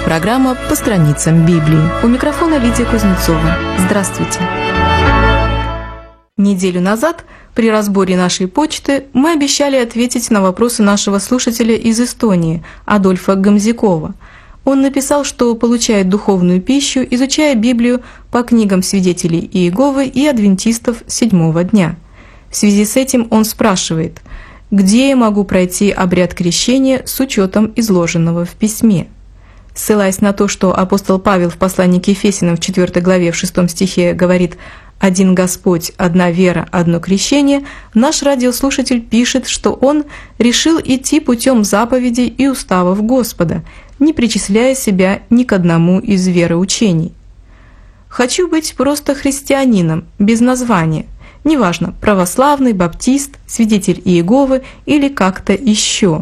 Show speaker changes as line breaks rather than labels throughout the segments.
Программа «По страницам Библии». У микрофона Лидия Кузнецова. Здравствуйте. Неделю назад при разборе нашей почты мы обещали ответить на вопросы нашего слушателя из Эстонии, Адольфа Гамзякова. Он написал, что получает духовную пищу, изучая Библию по книгам свидетелей Иеговы и адвентистов седьмого дня. В связи с этим он спрашивает, где я могу пройти обряд крещения с учетом изложенного в письме? Ссылаясь на то, что апостол Павел в послании к Ефесянам в 4 главе в 6 стихе говорит «Один Господь, одна вера, одно крещение», наш радиослушатель пишет, что он решил идти путем заповедей и уставов Господа, не причисляя себя ни к одному из вероучений. «Хочу быть просто христианином, без названия, неважно, православный, баптист, свидетель Иеговы или как-то еще».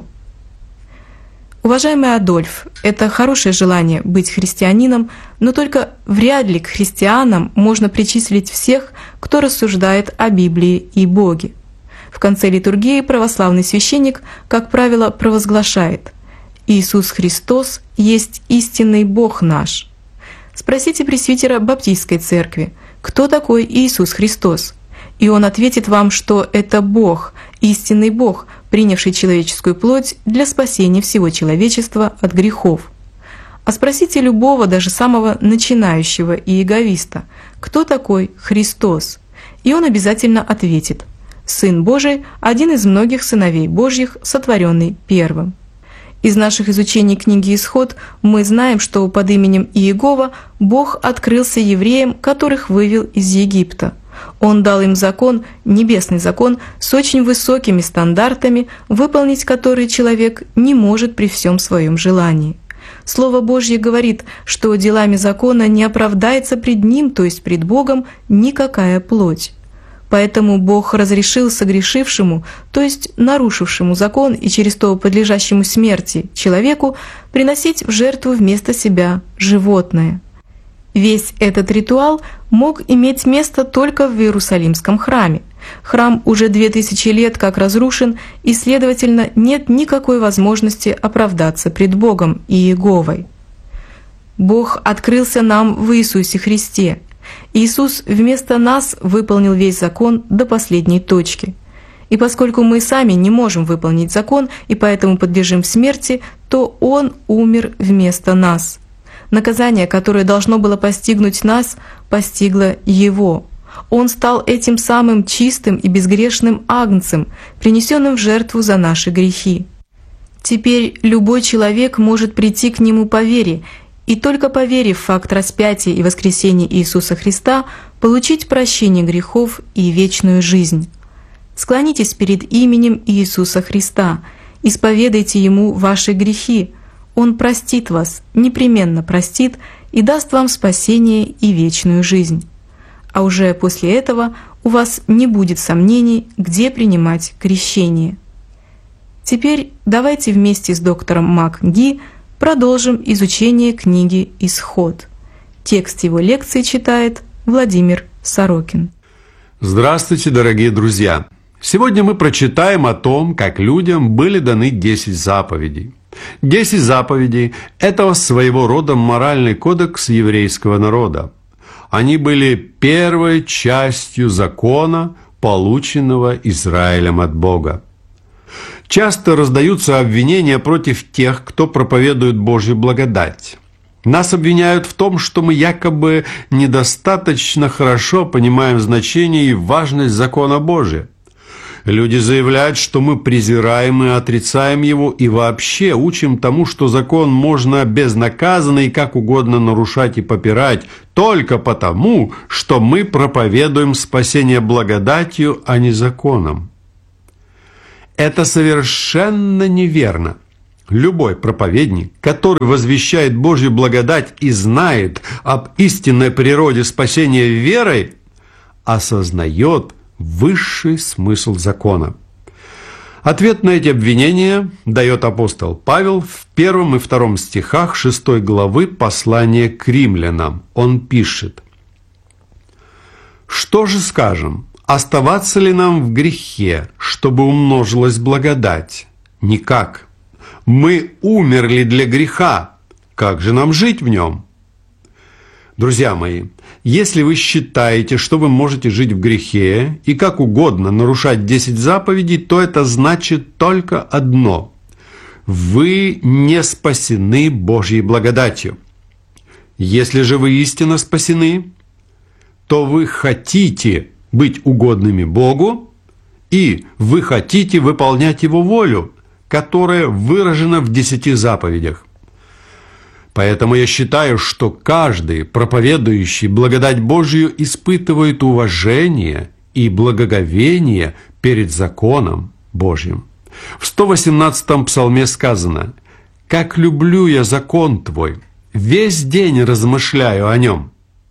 Уважаемый Адольф, это хорошее желание быть христианином, но только вряд ли к христианам можно причислить всех, кто рассуждает о Библии и Боге. В конце литургии православный священник, как правило, провозглашает «Иисус Христос есть истинный Бог наш». Спросите пресвитера Баптистской церкви, кто такой Иисус Христос? И он ответит вам, что это Бог, истинный Бог, принявший человеческую плоть для спасения всего человечества от грехов. А спросите любого, даже самого начинающего иеговиста, кто такой Христос? И он обязательно ответит: Сын Божий, один из многих сыновей Божьих, сотворенный первым. Из наших изучений книги «Исход» мы знаем, что под именем Иегова Бог открылся евреям, которых вывел из Египта. Он дал им закон, небесный закон, с очень высокими стандартами, выполнить которые человек не может при всем своем желании. Слово Божье говорит, что делами закона не оправдается пред Ним, то есть пред Богом, никакая плоть. Поэтому Бог разрешил согрешившему, то есть нарушившему закон и через то подлежащему смерти человеку, приносить в жертву вместо себя животное. Весь этот ритуал мог иметь место только в Иерусалимском храме. Храм уже 2000 лет как разрушен, и, следовательно, нет никакой возможности оправдаться пред Богом и Иеговой. Бог открылся нам в Иисусе Христе. Иисус вместо нас выполнил весь закон до последней точки. И поскольку мы сами не можем выполнить закон и поэтому подлежим смерти, то Он умер вместо нас. Наказание, которое должно было постигнуть нас, постигло Его. Он стал этим самым чистым и безгрешным агнцем, принесенным в жертву за наши грехи. Теперь любой человек может прийти к Нему по вере, и только поверив в факт распятия и воскресения Иисуса Христа, получить прощение грехов и вечную жизнь. Склонитесь перед именем Иисуса Христа, исповедайте Ему ваши грехи. Он простит вас, непременно простит и даст вам спасение и вечную жизнь. А уже после этого у вас не будет сомнений, где принимать крещение. Теперь давайте вместе с доктором МакГи продолжим изучение книги «Исход». Текст его лекции читает Владимир Сорокин.
Здравствуйте, дорогие друзья! Сегодня мы прочитаем о том, как людям были даны 10 заповедей. 10 заповедей – это своего рода моральный кодекс еврейского народа. Они были первой частью закона, полученного Израилем от Бога. Часто раздаются обвинения против тех, кто проповедует Божью благодать. Нас обвиняют в том, что мы якобы недостаточно хорошо понимаем значение и важность закона Божия. Люди заявляют, что мы презираем и отрицаем его, и вообще учим тому, что закон можно безнаказанно и как угодно нарушать и попирать, только потому, что мы проповедуем спасение благодатью, а не законом. Это совершенно неверно. Любой проповедник, который возвещает Божью благодать и знает об истинной природе спасения верой, осознает высший смысл закона. Ответ на эти обвинения дает апостол Павел в 1 и 2 стихах 6 главы послания к римлянам. Он пишет: «Что же скажем? Оставаться ли нам в грехе, чтобы умножилась благодать? Никак. Мы умерли для греха, Как же нам жить в нем? Друзья мои, если вы считаете, что вы можете жить в грехе и как угодно нарушать 10 заповедей, то это значит только одно – вы не спасены Божьей благодатью. Если же вы истинно спасены, то вы хотите быть угодными Богу, и вы хотите выполнять Его волю, которая выражена в 10 заповедях. Поэтому я считаю, что каждый, проповедующий благодать Божию, испытывает уважение и благоговение перед законом Божьим. В 118-м псалме сказано: «Как люблю я закон Твой, весь день размышляю о нем».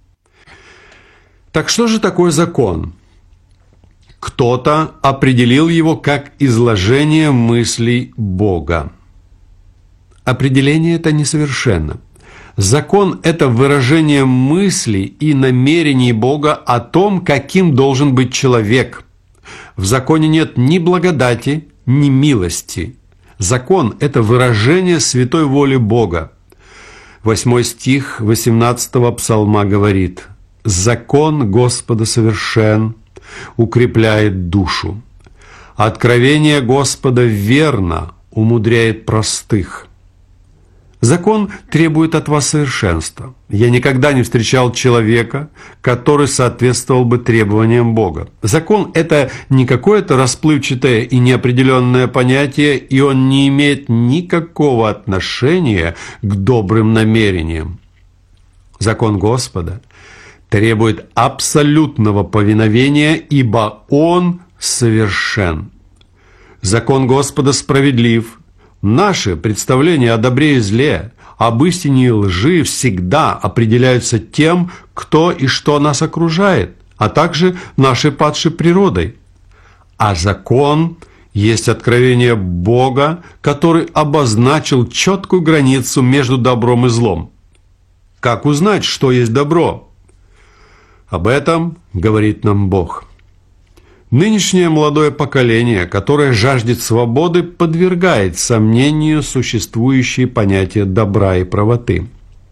Так что же такое закон? Кто-то определил его как изложение мыслей Бога. Определение это несовершенно. Закон – это выражение мыслей и намерений Бога о том, каким должен быть человек. В законе нет ни благодати, ни милости. Закон – это выражение святой воли Бога. 8 стих 18-го псалма говорит: «Закон Господа совершен, укрепляет душу. Откровение Господа верно, умудряет простых». Закон требует от вас совершенства. Я никогда не встречал человека, который соответствовал бы требованиям Бога. Закон – это не какое-то расплывчатое и неопределенное понятие, и он не имеет никакого отношения к добрым намерениям. Закон Господа требует абсолютного повиновения, ибо Он совершен. Закон Господа справедлив. Наши представления о добре и зле, об истине и лжи всегда определяются тем, кто и что нас окружает, а также нашей падшей природой. А закон есть откровение Бога, который обозначил четкую границу между добром и злом. Как узнать, что есть добро? Об этом говорит нам Бог. Нынешнее молодое поколение, которое жаждет свободы, подвергает сомнению существующие понятия добра и правоты.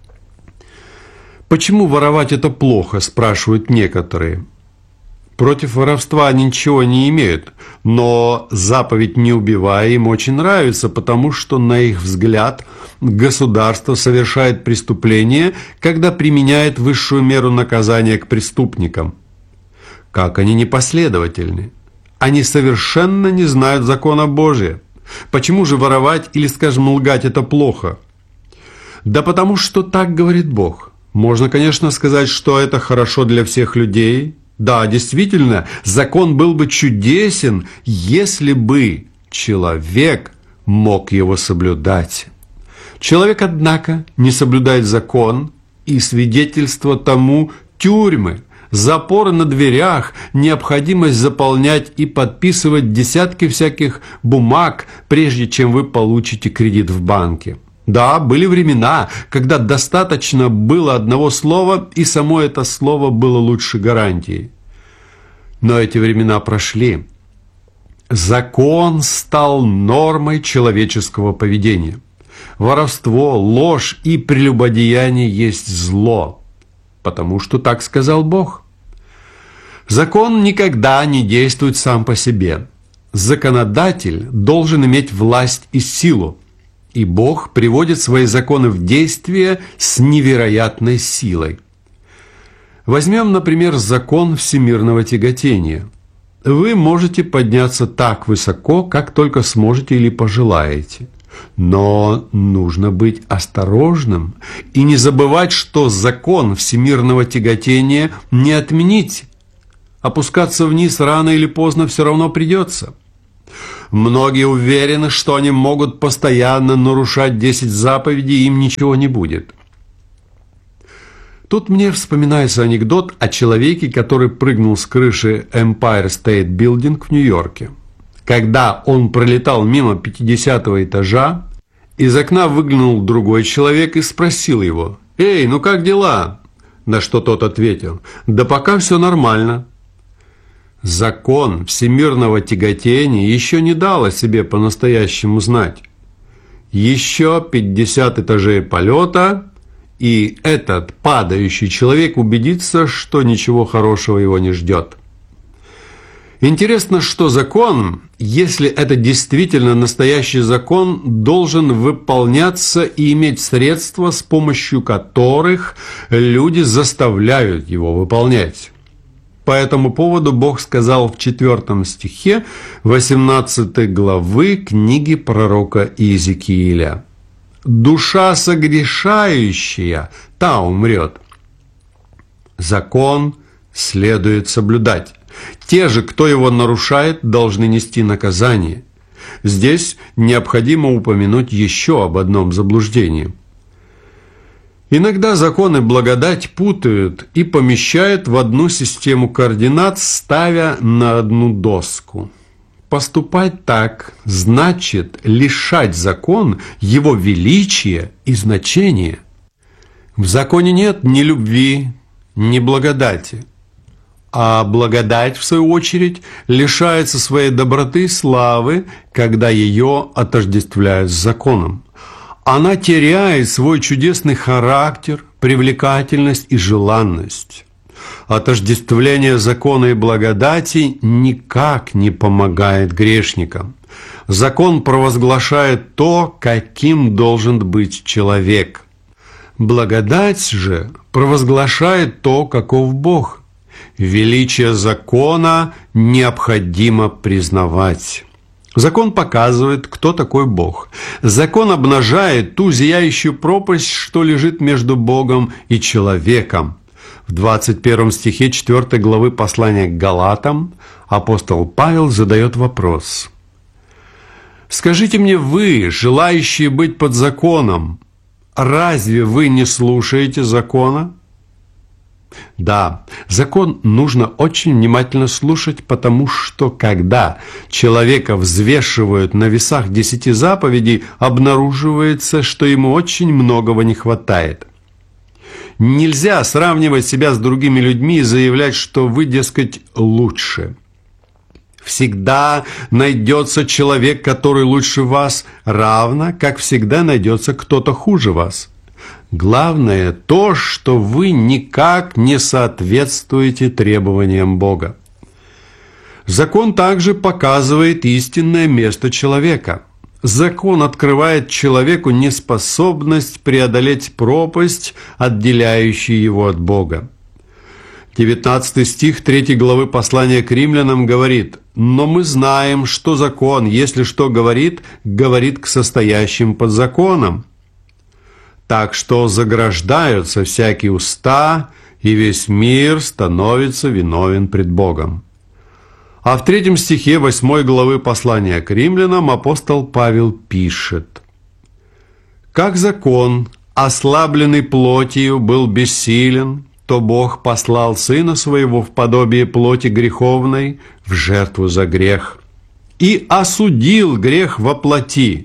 Почему воровать это плохо, спрашивают некоторые. Против воровства они ничего не имеют, но заповедь «не убивай» им очень нравится, потому что, на их взгляд, государство совершает преступление, когда применяет высшую меру наказания к преступникам. Как они непоследовательны! Они совершенно не знают закона Божия. Почему же воровать или, скажем, лгать – это плохо? Да потому что так говорит Бог. Можно, конечно, сказать, что это хорошо для всех людей. Да, действительно, закон был бы чудесен, если бы человек мог его соблюдать. Человек, однако, не соблюдает закон, и свидетельство тому – тюрьмы, запоры на дверях, необходимость заполнять и подписывать десятки всяких бумаг, прежде чем вы получите кредит в банке. Да, были времена, когда достаточно было одного слова, и само это слово было лучше гарантией. Но эти времена прошли. Закон стал нормой человеческого поведения. Воровство, ложь и прелюбодеяние есть зло. Потому что так сказал Бог. Закон никогда не действует сам по себе. Законодатель должен иметь власть и силу, и Бог приводит свои законы в действие с невероятной силой. Возьмем, например, закон всемирного тяготения. Вы можете подняться так высоко, как только сможете или пожелаете. Но нужно быть осторожным и не забывать, что закон всемирного тяготения не отменить. Опускаться вниз рано или поздно все равно придется. Многие уверены, что они могут постоянно нарушать 10 заповедей, и им ничего не будет. Тут мне вспоминается анекдот о человеке, который прыгнул с крыши Empire State Building в Нью-Йорке. Когда он пролетал мимо 50-го этажа, из окна выглянул другой человек и спросил его: «Эй, ну как дела?» На что тот ответил: «Да пока все нормально». Закон всемирного тяготения еще не дал о себе по-настоящему знать. Еще 50 этажей полета, и этот падающий человек убедится, что ничего хорошего его не ждет. Интересно, что закон, если это действительно настоящий закон, должен выполняться и иметь средства, с помощью которых люди заставляют его выполнять. По этому поводу Бог сказал в 4 стихе 18 главы книги пророка Иезекииля: «Душа согрешающая, та умрет». Закон следует соблюдать. Те же, кто его нарушает, должны нести наказание. Здесь необходимо упомянуть еще об одном заблуждении. Иногда закон и благодать путают и помещают в одну систему координат, ставя на одну доску. Поступать так значит лишать закон его величия и значения. В законе нет ни любви, ни благодати. А благодать, в свою очередь, лишается своей доброты и славы, когда ее отождествляют с законом. Она теряет свой чудесный характер, привлекательность и желанность. Отождествление закона и благодати никак не помогает грешникам. Закон провозглашает то, каким должен быть человек. Благодать же провозглашает то, каков Бог. Величие закона необходимо признавать. Закон показывает, кто такой Бог. Закон обнажает ту зияющую пропасть, что лежит между Богом и человеком. В 21 стихе 4 главы послания к Галатам апостол Павел задает вопрос: «Скажите мне вы, желающие быть под законом, разве вы не слушаете закона?» Да, закон нужно очень внимательно слушать, потому что когда человека взвешивают на весах 10 заповедей, обнаруживается, что ему очень многого не хватает. Нельзя сравнивать себя с другими людьми и заявлять, что вы, дескать, лучше. Всегда найдется человек, который лучше вас, равно как всегда найдется кто-то хуже вас. Главное то, что вы никак не соответствуете требованиям Бога. Закон также показывает истинное место человека. Закон открывает человеку неспособность преодолеть пропасть, отделяющую его от Бога. 19 стих 3 главы послания к римлянам говорит: «Но мы знаем, что закон, если что говорит, говорит к состоящим под законом. Так что заграждаются всякие уста, и весь мир становится виновен пред Богом». А в 3 стихе 8 главы послания к римлянам апостол Павел пишет: «Как закон, ослабленный плотью, был бессилен, то Бог послал Сына Своего в подобие плоти греховной в жертву за грех, и осудил грех во плоти.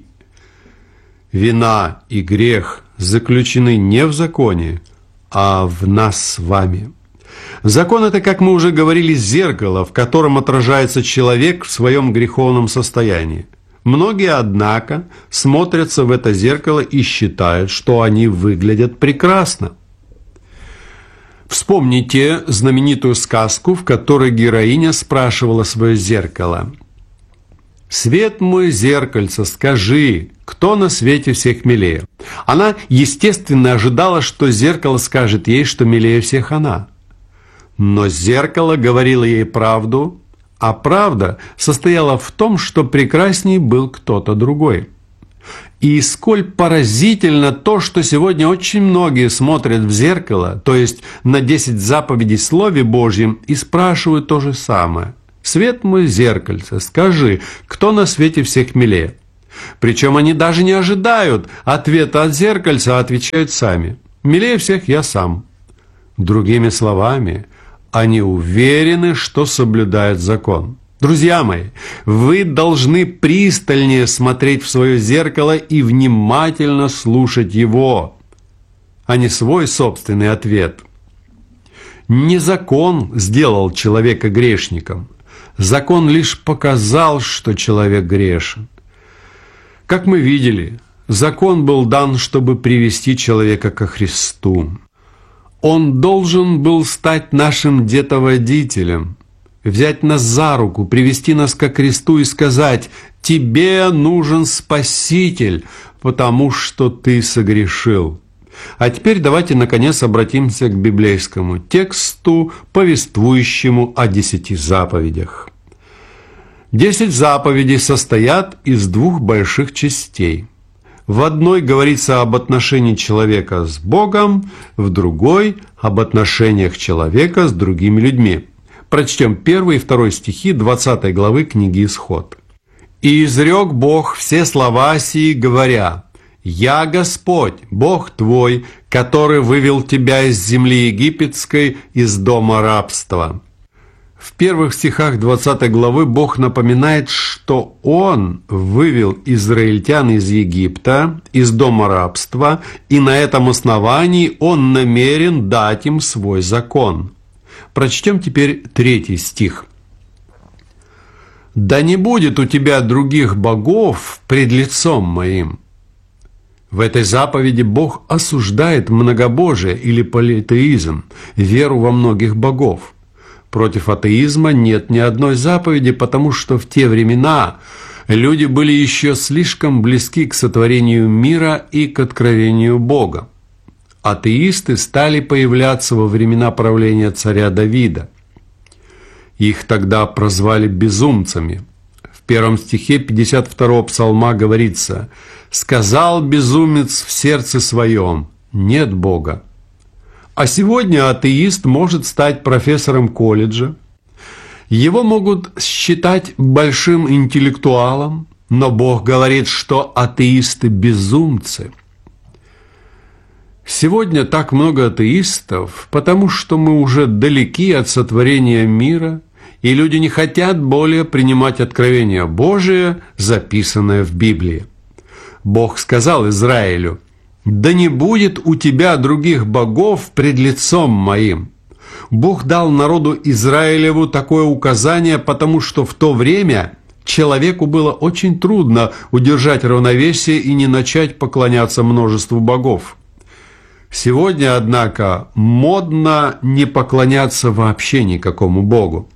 Вина и грех заключены не в законе, а в нас с вами». Закон – это, как мы уже говорили, зеркало, в котором отражается человек в своем греховном состоянии. Многие, однако, смотрятся в это зеркало и считают, что они выглядят прекрасно. Вспомните знаменитую сказку, в которой героиня спрашивала свое зеркало: «Свет мой, зеркальце, скажи, кто на свете всех милее?» Она, естественно, ожидала, что зеркало скажет ей, что милее всех она. Но зеркало говорило ей правду, а правда состояла в том, что прекрасней был кто-то другой. И сколь поразительно то, что сегодня очень многие смотрят в зеркало, то есть на 10 заповедей Слове Божьем, и спрашивают то же самое: «Свет мой, зеркальце, скажи, кто на свете всех милее?» Причем они даже не ожидают ответа от зеркальца, а отвечают сами: «Милее всех я сам». Другими словами, они уверены, что соблюдают закон. Друзья мои, вы должны пристальнее смотреть в свое зеркало и внимательно слушать его, а не свой собственный ответ. Не закон сделал человека грешником. Закон лишь показал, что человек грешен. Как мы видели, Закон был дан, чтобы привести человека ко Христу. Он должен был стать нашим детоводителем, взять нас за руку, привести нас ко кресту и сказать: «Тебе нужен Спаситель, потому что ты согрешил». А теперь давайте, наконец, обратимся к библейскому тексту, повествующему о 10 заповедях. 10 заповедей состоят из 2 больших частей. В одной говорится об отношении человека с Богом, в другой – об отношениях человека с другими людьми. Прочтем 1 и 2 стихи 20 главы книги «Исход». «И изрек Бог все слова сии, говоря: Я Господь, Бог твой, который вывел тебя из земли египетской, из дома рабства». В первых стихах 20 главы Бог напоминает, что Он вывел израильтян из Египта, из дома рабства, и на этом основании Он намерен дать им свой закон. Прочтем теперь 3 стих. «Да не будет у тебя других богов пред лицом моим». В этой заповеди Бог осуждает многобожие или политеизм, веру во многих богов. Против атеизма нет ни одной заповеди, потому что в те времена люди были еще слишком близки к сотворению мира и к откровению Бога. Атеисты стали появляться во времена правления царя Давида. Их тогда прозвали безумцами. В 1 стихе 52 псалма говорится: «Сказал безумец в сердце своем: нет Бога». А сегодня атеист может стать профессором колледжа. Его могут считать большим интеллектуалом, но Бог говорит, что атеисты – безумцы. Сегодня так много атеистов, потому что мы уже далеки от сотворения мира, и люди не хотят более принимать откровение Божие, записанное в Библии. Бог сказал Израилю: «Да не будет у тебя других богов пред лицом моим». Бог дал народу Израилеву такое указание, потому что в то время человеку было очень трудно удержать равновесие и не начать поклоняться множеству богов. Сегодня, однако, модно не поклоняться вообще никакому богу.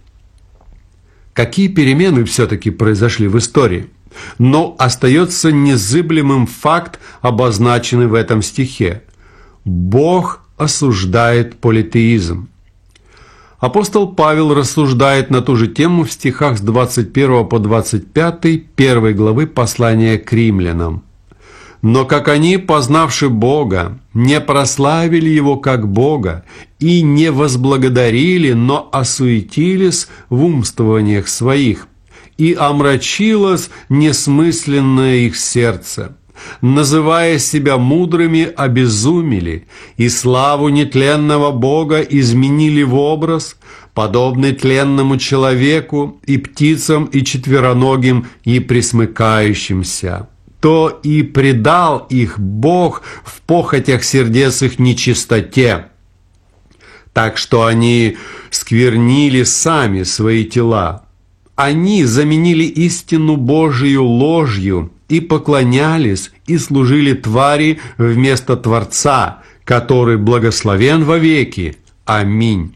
Какие перемены все-таки произошли в истории? Но остается незыблемым факт, обозначенный в этом стихе. Бог осуждает политеизм. Апостол Павел рассуждает на ту же тему в стихах с 21 по 25 1 главы послания к римлянам. «Но как они, познавши Бога, не прославили Его как Бога и не возблагодарили, но осуетились в умствованиях своих, и омрачилось несмысленное их сердце. Называя себя мудрыми, обезумели, и славу нетленного Бога изменили в образ, подобный тленному человеку, и птицам, и четвероногим, и пресмыкающимся. То и предал их Бог в похотях сердец их нечистоте, так что они сквернили сами свои тела. Они заменили истину Божию ложью и поклонялись и служили твари вместо Творца, который благословен вовеки. Аминь».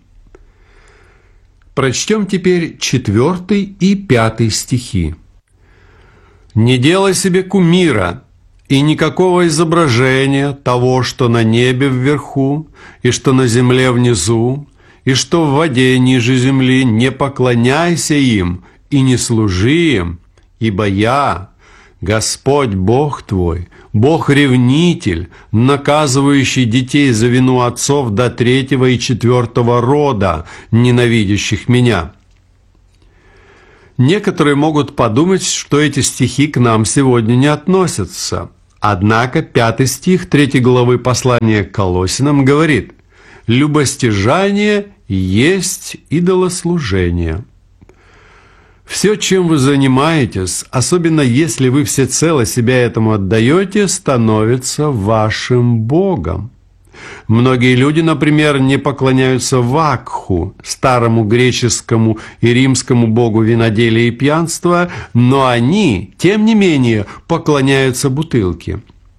Прочтем теперь 4 и 5 стихи. «Не делай себе кумира и никакого изображения того, что на небе вверху, и что на земле внизу, и что в воде ниже земли, не поклоняйся им и не служи им, ибо я, Господь Бог твой, Бог-ревнитель, наказывающий детей за вину отцов до 3-го и 4-го рода, ненавидящих меня». Некоторые могут подумать, что эти стихи к нам сегодня не относятся. Однако 5 стих 3 главы послания к Колоссянам говорит: «Любостяжание есть идолослужение». Все, чем вы занимаетесь, особенно если вы всецело себя этому отдаете, становится вашим Богом. Многие люди, например, не поклоняются Вакху, старому греческому и римскому богу виноделия и пьянства, но они, тем не менее, поклоняются бутылке.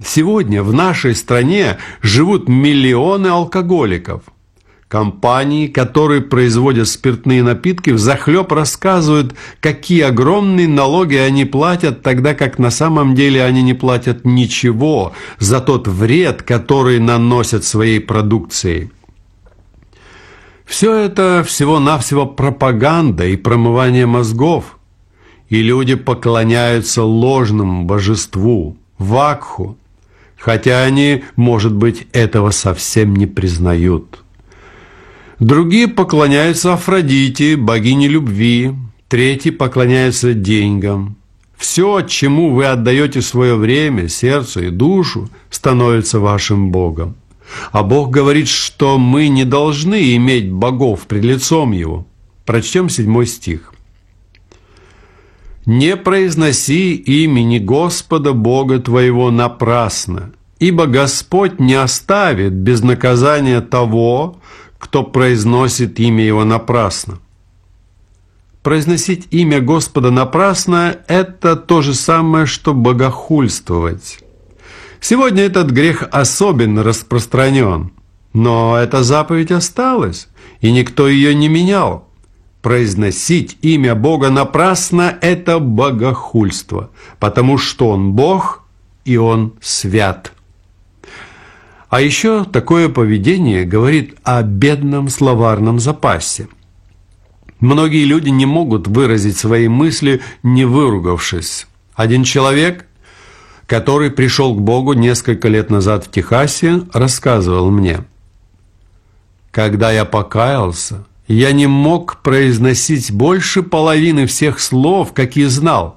Сегодня в нашей стране живут миллионы алкоголиков. Компании, которые производят спиртные напитки, взахлеб рассказывают, какие огромные налоги они платят, тогда как на самом деле они не платят ничего за тот вред, который наносят своей продукцией. Все это всего-навсего пропаганда и промывание мозгов. И люди поклоняются ложному божеству, вакху, хотя они, может быть, этого совсем не признают. Другие поклоняются Афродите, богине любви, третьи поклоняются деньгам. Все, чему вы отдаете свое время, сердце и душу, становится вашим Богом. А Бог говорит, что мы не должны иметь богов пред лицом Его. Прочтем 7 стих. «Не произноси имени Господа Бога твоего напрасно, ибо Господь не оставит без наказания того, кто произносит имя Его напрасно». Произносить имя Господа напрасно – это то же самое, что богохульствовать. Сегодня этот грех особенно распространен, но эта заповедь осталась, и никто ее не менял. Произносить имя Бога напрасно – это богохульство, потому что Он Бог, и Он свят. А еще такое поведение говорит о бедном словарном запасе. Многие люди не могут выразить свои мысли, не выругавшись. Один человек, который пришел к Богу несколько лет назад в Техасе, рассказывал мне: «Когда я покаялся, я не мог произносить больше половины всех слов, какие знал».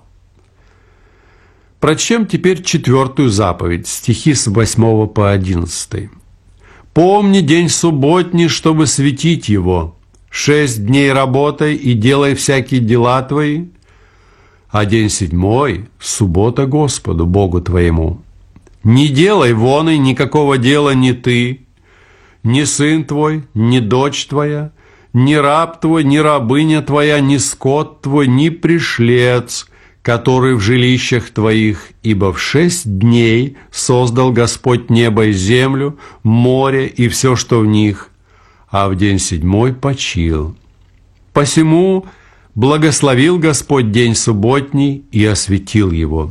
Прочтем теперь 4 заповедь, стихи с 8 по 11. «Помни день субботний, чтобы светить его. 6 дней работай и делай всякие дела твои, а день 7 – суббота Господу, Богу твоему. Не делай вон и никакого дела ни ты, ни сын твой, ни дочь твоя, ни раб твой, ни рабыня твоя, ни скот твой, ни пришлец, который в жилищах твоих, ибо в 6 дней создал Господь небо и землю, море и все, что в них, а в день 7 почил. Посему благословил Господь день субботний и осветил его».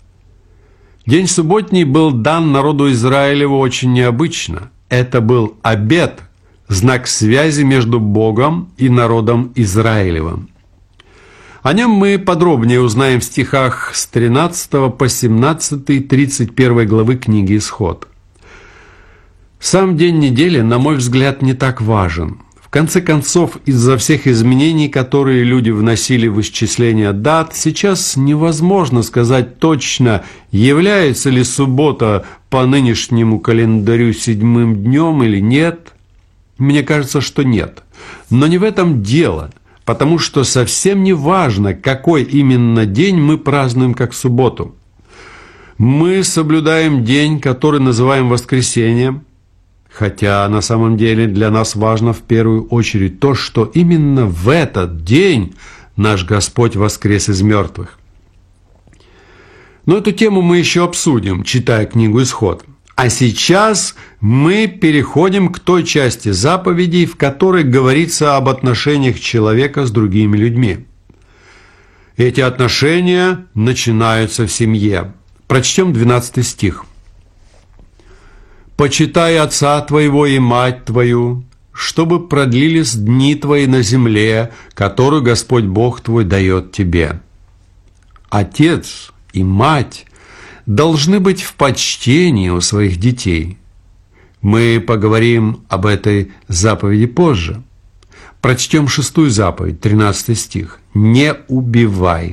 День субботний был дан народу Израилеву очень необычно. Это был обет, знак связи между Богом и народом Израилевым. О нем мы подробнее узнаем в стихах с 13 по 17 31 главы книги «Исход». Сам день недели, на мой взгляд, не так важен. В конце концов, из-за всех изменений, которые люди вносили в исчисление дат, сейчас невозможно сказать точно, является ли суббота по нынешнему календарю 7-м днем или нет. Мне кажется, что нет. Но не в этом дело, потому что совсем не важно, какой именно день мы празднуем как субботу. Мы соблюдаем день, который называем воскресением, хотя на самом деле для нас важно в первую очередь то, что именно в этот день наш Господь воскрес из мертвых. Но эту тему мы еще обсудим, читая книгу «Исход». А сейчас мы переходим к той части заповедей, в которой говорится об отношениях человека с другими людьми. Эти отношения начинаются в семье. Прочтем 12 стих. «Почитай отца твоего и мать твою, чтобы продлились дни твои на земле, которую Господь Бог твой дает тебе». Отец и мать должны быть в почтении у своих детей. Мы поговорим об этой заповеди позже. Прочтем 6 заповедь, 13 стих. «Не убивай».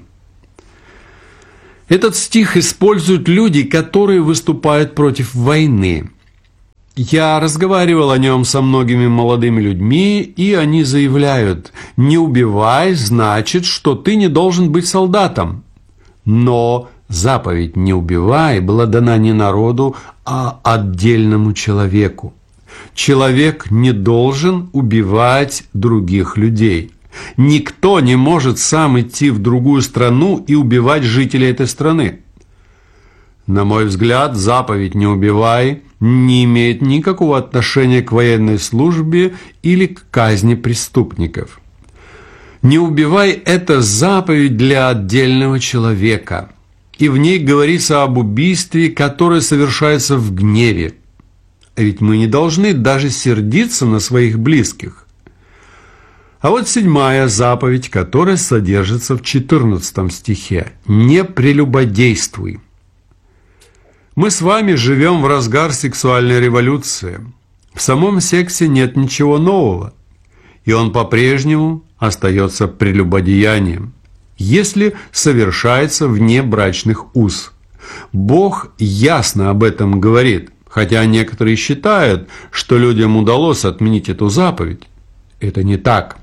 Этот стих используют люди, которые выступают против войны. Я разговаривал о нем со многими молодыми людьми, и они заявляют: «Не убивай, значит, что ты не должен быть солдатом». Но заповедь «не убивай» была дана не народу, а отдельному человеку. Человек не должен убивать других людей. Никто не может сам идти в другую страну и убивать жителей этой страны. На мой взгляд, заповедь «не убивай» не имеет никакого отношения к военной службе или к казни преступников. «Не убивай» – это заповедь для отдельного человека, и в ней говорится об убийстве, которое совершается в гневе. Ведь мы не должны даже сердиться на своих близких. А вот 7-я заповедь, которая содержится в 14 стихе – «Не прелюбодействуй». Мы с вами живем в разгар сексуальной революции. В самом сексе нет ничего нового, и он по-прежнему остается прелюбодеянием, если совершается вне брачных уз. Бог ясно об этом говорит, хотя некоторые считают, что людям удалось отменить эту заповедь. Это не так.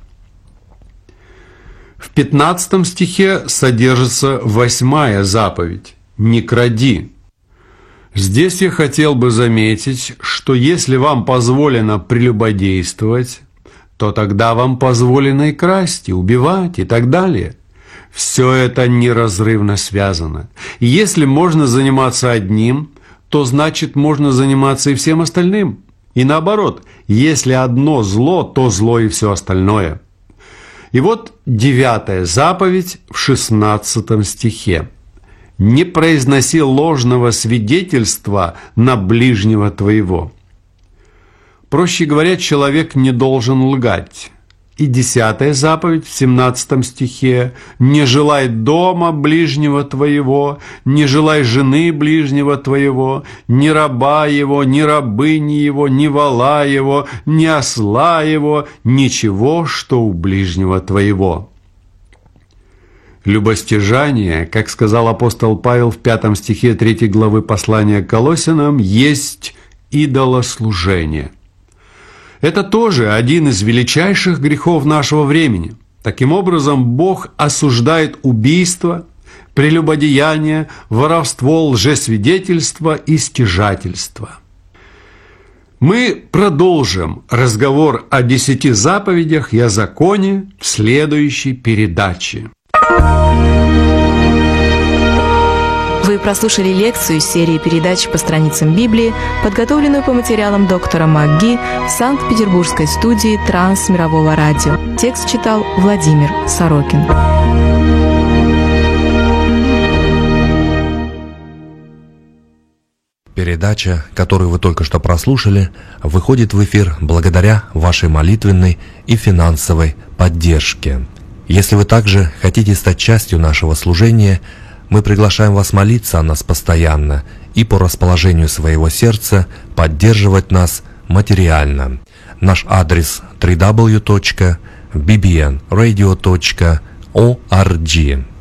В 15 стихе содержится 8-я заповедь «Не кради». Здесь я хотел бы заметить, что если вам позволено прелюбодействовать, то тогда вам позволено и красть, и убивать, и так далее. Все это неразрывно связано. И если можно заниматься одним, то значит можно заниматься и всем остальным. И наоборот, если одно зло, то зло и все остальное. И вот 9-я заповедь в 16 стихе. «Не произноси ложного свидетельства на ближнего твоего». Проще говоря, человек не должен лгать. И 10-я заповедь в 17 стихе: «Не желай дома ближнего твоего, не желай жены ближнего твоего, ни раба его, ни рабыни его, ни вола его, ни осла его, ничего, что у ближнего твоего». Любостяжание, как сказал апостол Павел в 5 стихе 3 главы послания к Колоссянам, есть идолослужение. Это тоже один из величайших грехов нашего времени. Таким образом, Бог осуждает убийство, прелюбодеяние, воровство, лжесвидетельство и стяжательство. Мы продолжим разговор о 10 заповедях и о законе в следующей передаче.
Вы прослушали лекцию из серии передач по страницам Библии, подготовленную по материалам доктора МакГи в Санкт-Петербургской студии Трансмирового радио. Текст читал Владимир Сорокин.
Передача, которую вы только что прослушали, выходит в эфир благодаря вашей молитвенной и финансовой поддержке. Если вы также хотите стать частью нашего служения, мы приглашаем вас молиться о нас постоянно и по расположению своего сердца поддерживать нас материально. Наш адрес www.bbnradio.org.